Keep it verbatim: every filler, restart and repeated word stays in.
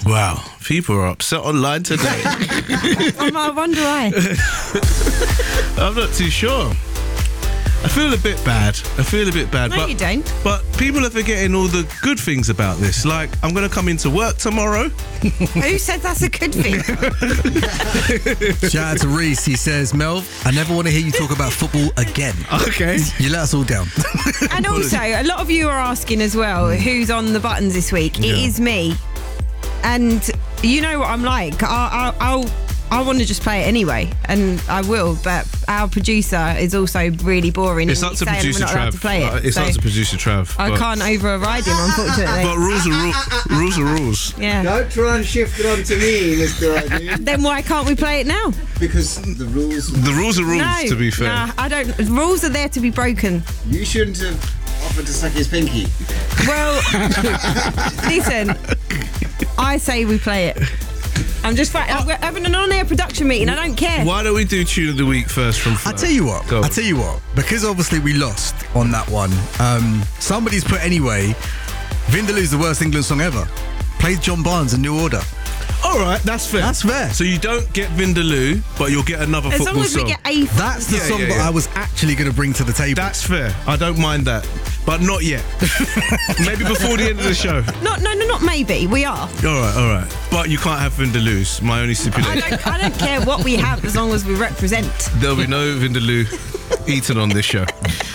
Wow, people are upset online today. I wonder why. I'm not too sure. I feel a bit bad. I feel a bit bad. No, but, you don't. But people are forgetting all the good things about this. Like, I'm going to come into work tomorrow. Who said that's a good thing? Shout out to Reese. He says, Mel, I never want to hear you talk about football again. Okay. You let us all down. And also, a lot of you are asking as well, who's on the buttons this week? It Yeah. is me. And you know what I'm like. I, I, I'll... I want to just play it anyway, and I will, but our producer is also really boring. It's and up he's to saying producer we're not allowed Trav. to play it. Uh, It's so up to producer Trav. I but, can't override him, unfortunately. But rules are ru- rules are rules. Yeah. Don't try and shift it onto me, Mister Idea, Then why can't we play it now? because the rules. The rules are rules, no, to be fair. Nah, I don't. Rules are there to be broken. You shouldn't have offered to suck his pinky. Well, listen, I say we play it. I'm just fa- we're having an on-air production meeting. I don't care. Why don't we do Tune of the Week first from Flo? I tell you what. Go. I tell you what. Because obviously we lost on that one. Um, somebody's put anyway. Vindaloo's the worst England song ever. Played John Barnes in New Order. All right, that's fair. That's fair. So you don't get Vindaloo, but you'll get another As football long as song. we get a. That's the Yeah, song yeah, that yeah. I was actually going to bring to the table. That's fair. I don't mind that. But not yet. Maybe before the end of the show. Not, no, no, not maybe. We are. All right, all right. But you can't have Vindaloo's. My only I stipulation. don't. I don't care what we have as long as we represent. There'll be no Vindaloo eaten on this show.